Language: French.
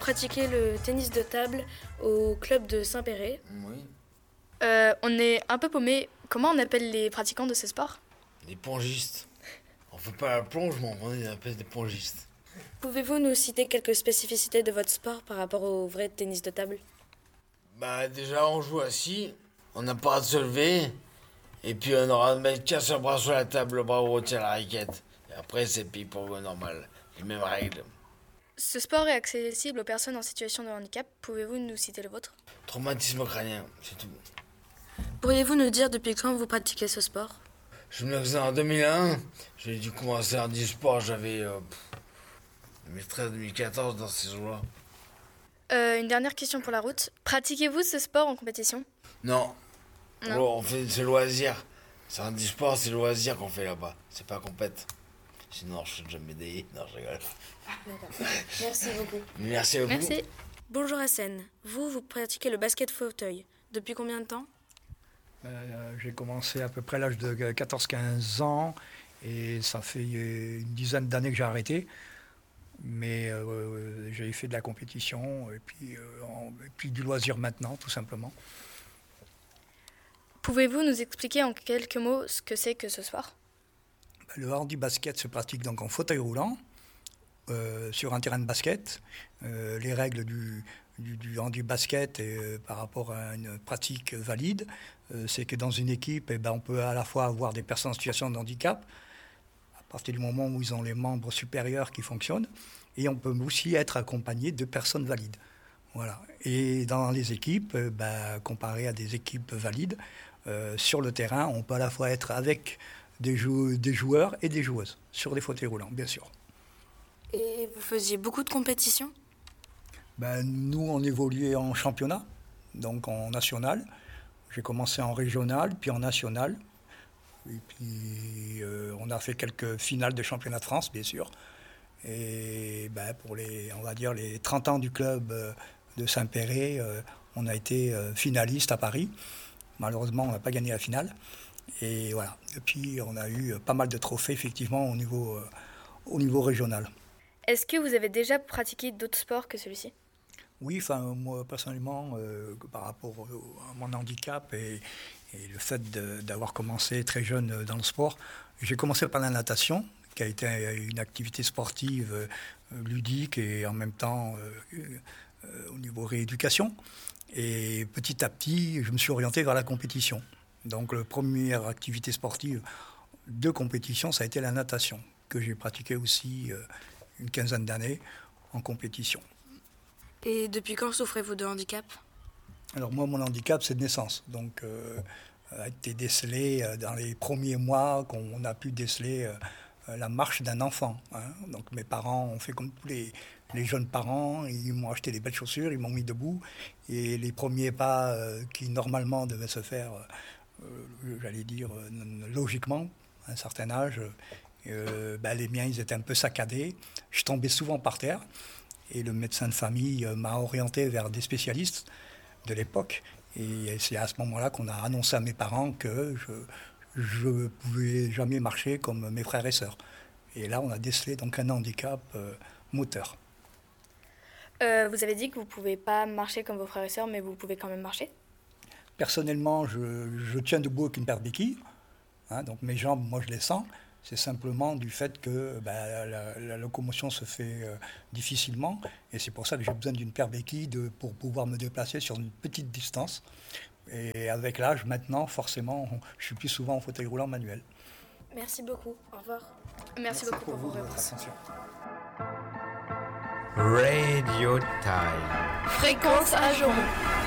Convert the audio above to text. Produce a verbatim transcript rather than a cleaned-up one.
pratiquez le tennis de table au club de Saint-Péray. Oui. Euh, on est un peu paumé. Comment on appelle les pratiquants de ce sport? Des pongistes. On fait pas la plonge, mais on est appelle des pongistes. Pouvez-vous nous citer quelques spécificités de votre sport par rapport au vrai tennis de table? Bah déjà on joue assis, on n'a pas à se lever, et puis on aura de mettre qu'un seul bras sur la table, le bras où on tient la raquette. Et après c'est ping-pong normal, les mêmes règles. Ce sport est accessible aux personnes en situation de handicap. Pouvez-vous nous citer le vôtre? Traumatisme crânien, c'est tout. Pourriez-vous nous dire depuis quand vous pratiquez ce sport? Je me faisais en deux mille un, j'ai dû commencer en e-sport, j'avais euh, deux mille treize deux mille quatorze dans ces jours-là. Euh, une dernière question pour la route. Pratiquez-vous ce sport en compétition? Non, Non. Oh, on fait c'est loisir. C'est un e-sport, c'est loisir qu'on fait là-bas, c'est pas compète. Sinon je suis déjà médaillé, non je rigole. D'accord. Merci beaucoup. Merci à vous. Merci. Bonjour Hassen, vous, vous pratiquez le basket fauteuil. Depuis combien de temps? Euh, j'ai commencé à peu près à l'âge de quatorze quinze ans et ça fait une dizaine d'années que j'ai arrêté. Mais euh, j'ai fait de la compétition et puis, euh, en, et puis du loisir maintenant, tout simplement. Pouvez-vous nous expliquer en quelques mots ce que c'est que ce sport? Le handi-basket se pratique donc en fauteuil roulant, euh, sur un terrain de basket. Euh, les règles du, du, du handi-basket euh, par rapport à une pratique valide, euh, c'est que dans une équipe, eh ben, on peut à la fois avoir des personnes en situation de handicap, à partir du moment où ils ont les membres supérieurs qui fonctionnent, et on peut aussi être accompagné de personnes valides. Voilà. Et dans les équipes, euh, ben, comparé à des équipes valides, euh, sur le terrain, on peut à la fois être avec des, jou- des joueurs et des joueuses, sur les fauteuils roulants, bien sûr. Et vous faisiez beaucoup de compétitions? Ben, nous, on évoluait en championnat, donc en national. J'ai commencé en régional, puis en national. Et puis, euh, on a fait quelques finales de championnat de France, bien sûr. Et ben, pour les, on va dire, les trente ans du club euh, de Saint-Péray, euh, on a été euh, finaliste à Paris. Malheureusement, on n'a pas gagné la finale. Et voilà. Depuis, on a eu pas mal de trophées, effectivement, au niveau, euh, au niveau régional. Est-ce que vous avez déjà pratiqué d'autres sports que celui-ci? Oui, enfin, moi, personnellement, euh, par rapport au, à mon handicap et, et le fait de, d'avoir commencé très jeune dans le sport, j'ai commencé par la natation, qui a été une activité sportive euh, ludique et en même temps euh, euh, au niveau rééducation. Et petit à petit, je me suis orienté vers la compétition. Donc, la première activité sportive de compétition, ça a été la natation, que j'ai pratiquée aussi euh, une quinzaine d'années en compétition. Et depuis quand souffrez-vous de handicap? Alors moi, mon handicap, c'est de naissance. Donc, euh, a été décelé euh, dans les premiers mois qu'on a pu déceler euh, la marche d'un enfant. Hein. Donc mes parents ont fait comme tous les, les jeunes parents, ils m'ont acheté des belles chaussures, ils m'ont mis debout. Et les premiers pas euh, qui normalement devaient se faire, euh, j'allais dire, euh, logiquement, à un certain âge, euh, ben, les miens, ils étaient un peu saccadés. Je tombais souvent par terre. Et le médecin de famille m'a orienté vers des spécialistes de l'époque. Et c'est à ce moment-là qu'on a annoncé à mes parents que je ne pouvais jamais marcher comme mes frères et sœurs. Et là, on a décelé donc un handicap euh, moteur. Euh, vous avez dit que vous ne pouvez pas marcher comme vos frères et sœurs, mais vous pouvez quand même marcher? Personnellement, je, je tiens debout avec une paire de béquilles. Hein, donc mes jambes, moi, je les sens. C'est simplement du fait que bah, la, la locomotion se fait euh, difficilement. Et c'est pour ça que j'ai besoin d'une paire de béquilles de, pour pouvoir me déplacer sur une petite distance. Et avec l'âge, maintenant, forcément, je suis plus souvent en fauteuil roulant manuel. Merci beaucoup. Au revoir. Merci, Merci beaucoup pour, pour vos réponses. Attention. Radio Time. Fréquence à Jaumont.